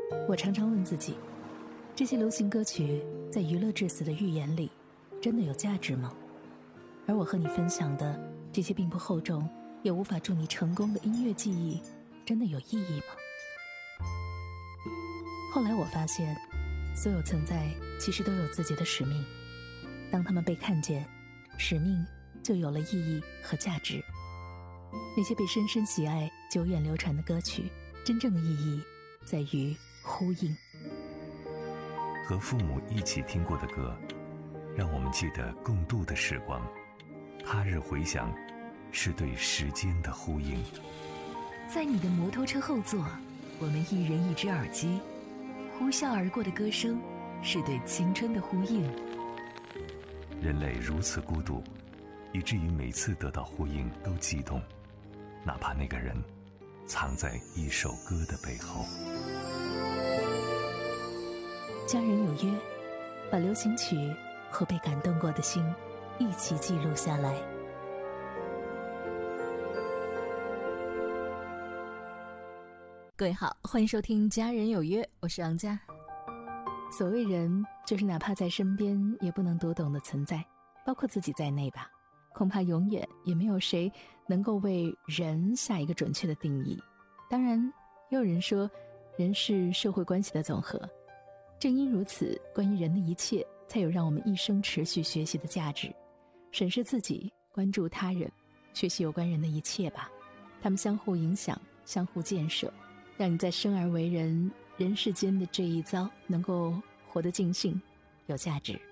我常常问自己，这些流行歌曲在娱乐至死的预言里真的有价值吗？而我和你分享的这些并不厚重也无法助你成功的音乐记忆真的有意义吗？后来我发现，所有存在其实都有自己的使命，当他们被看见，使命就有了意义和价值。那些被深深喜爱久远流传的歌曲，真正的意义在于呼应。 和父母一起听过的歌，让我们记得共度的时光，他日回响，是对时间的呼应。 在你的摩托车后座，我们一人一只耳机，呼啸而过的歌声，是对青春的呼应。 人类如此孤独，以至于每次得到呼应都激动，哪怕那个人藏在一首歌的背后。 家人有约，把流行曲和被感动过的心一起记录下来。 各位好，欢迎收听家人有约，我是杨佳。 所谓人，就是哪怕在身边也不能读懂的存在，包括自己在内吧。恐怕永远也没有谁能够为人下一个准确的定义。当然，也有人说，人是社会关系的总和。正因如此，关于人的一切，才有让我们一生持续学习的价值。审视自己，关注他人，学习有关人的一切吧。他们相互影响，相互建设，让你在生而为人，人世间的这一遭能够活得尽兴，有价值。